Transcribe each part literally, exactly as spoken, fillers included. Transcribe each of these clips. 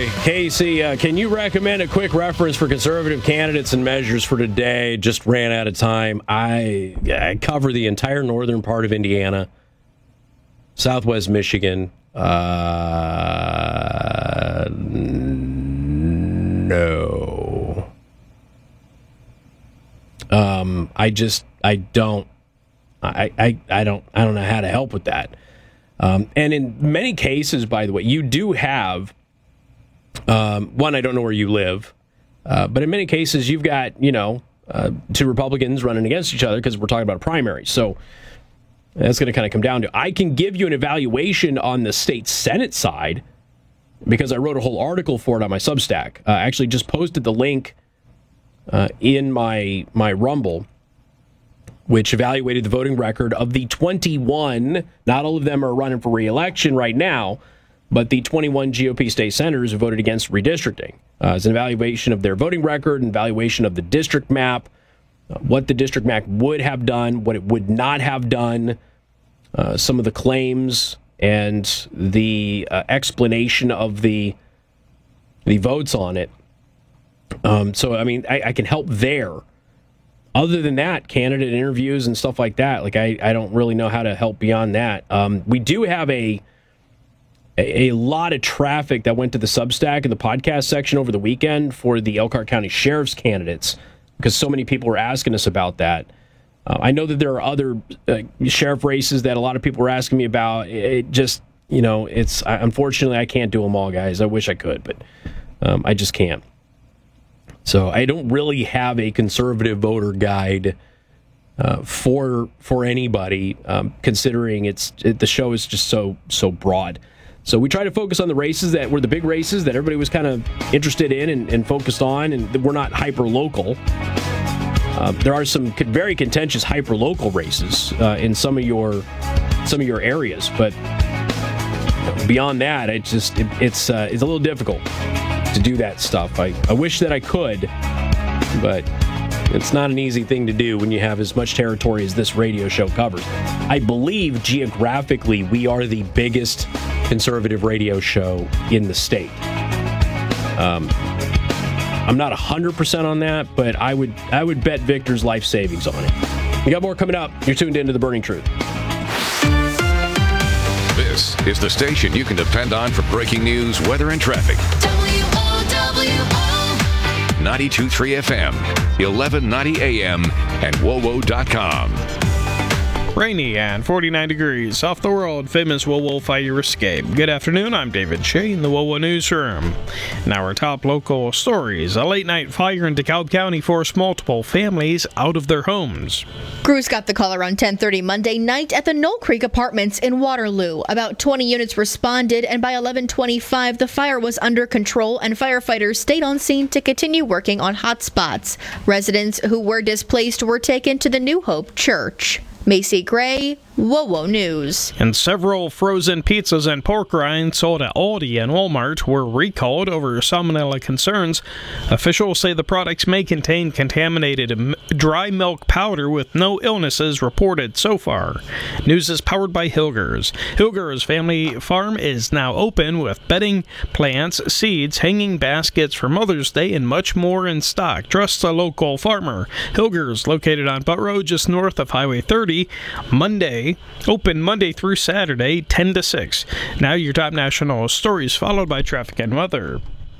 Okay, Casey, uh, can you recommend a quick reference for conservative candidates and measures for today? Just ran out of time. I, I cover the entire northern part of Indiana, southwest Michigan. Uh, no. Um, I just, I don't, I, I, I don't, I don't know how to help with that. Um, and in many cases, by the way, you do have, um, one, I don't know where you live, uh, but in many cases, you've got, you know, uh, two Republicans running against each other because we're talking about a primary. So that's going to kind of come down to, I can give you an evaluation on the state Senate side because I wrote a whole article for it on my Substack. Uh, I actually just posted the link uh, in my my Rumble, which evaluated the voting record of the twenty-one, not all of them are running for re-election right now, but the twenty-one G O P state senators who voted against redistricting. Uh, it's an evaluation of their voting record, an evaluation of the district map, uh, what the district map would have done, what it would not have done, uh, some of the claims, and the uh, explanation of the the votes on it. Um, so, I mean, I, I can help there. Other than that, candidate interviews and stuff like that, like I, I don't really know how to help beyond that. Um, we do have a, a a lot of traffic that went to the Substack and the podcast section over the weekend for the Elkhart County Sheriff's candidates because so many people were asking us about that. Uh, I know that there are other uh, sheriff races that a lot of people were asking me about. It just, you know, it's unfortunately I can't do them all, guys. I wish I could, but um, I just can't. So I don't really have a conservative voter guide uh, for for anybody, um, considering it's it, the show is just so so broad. So we try to focus on the races that were the big races that everybody was kind of interested in and, and focused on, and we're not hyper local. Uh, there are some very contentious hyper local races uh, in some of your some of your areas, but beyond that, it just it, it's uh, it's a little difficult to do that stuff. I, I wish that I could, but it's not an easy thing to do when you have as much territory as this radio show covers. I believe geographically we are the biggest conservative radio show in the state. Um, I'm not one hundred percent on that, but I would I would bet Victor's life savings on it. We got more coming up. You're tuned into The Burning Truth. This is the station you can depend on for breaking news, weather, and traffic. W O W O ninety-two point three F M, eleven ninety A M, and W O W O dot com. Rainy and forty-nine degrees off the world famous W O W O fire escape. Good afternoon, I'm David Shea in the W O W O Newsroom. Now our top local stories. A late night fire in DeKalb County forced multiple families out of their homes. Crews got the call around ten thirty Monday night at the Knoll Creek Apartments in Waterloo. About twenty units responded, and by eleven twenty-five the fire was under control and firefighters stayed on scene to continue working on hot spots. Residents who were displaced were taken to the New Hope Church. Macy Gray, W O W O News. And several frozen pizzas and pork rinds sold at Aldi and Walmart were recalled over salmonella concerns. Officials say the products may contain contaminated m- dry milk powder with no illnesses reported so far. News is powered by Hilgers. Hilgers Family Farm is now open with bedding, plants, seeds, hanging baskets for Mother's Day, and much more in stock. Trust a local farmer. Hilgers, located on Butt Road just north of Highway thirty, Monday. Open Monday through Saturday, ten to six. Now your top national stories, followed by traffic and weather.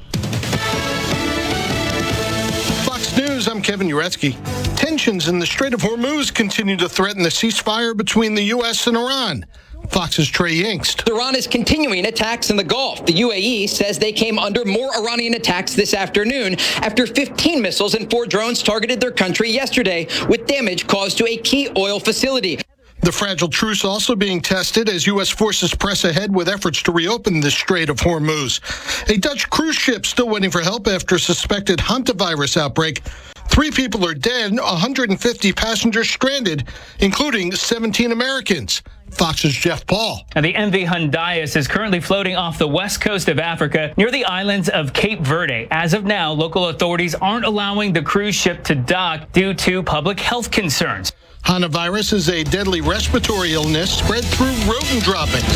Fox News, I'm Kevin Uretsky. Tensions in the Strait of Hormuz continue to threaten the ceasefire between the U S and Iran. Fox's Trey Yingst. Iran is continuing attacks in the Gulf. The U A E says they came under more Iranian attacks this afternoon after fifteen missiles and four drones targeted their country yesterday, with damage caused to a key oil facility. The fragile truce also being tested as U S forces press ahead with efforts to reopen the Strait of Hormuz. A Dutch cruise ship still waiting for help after a suspected hantavirus outbreak. Three people are dead, one hundred fifty passengers stranded, including seventeen Americans. Fox's Jeff Paul. And the M V Hyundai is currently floating off the west coast of Africa near the islands of Cape Verde. As of now, local authorities aren't allowing the cruise ship to dock due to public health concerns. Hantavirus is a deadly respiratory illness spread through rodent droppings.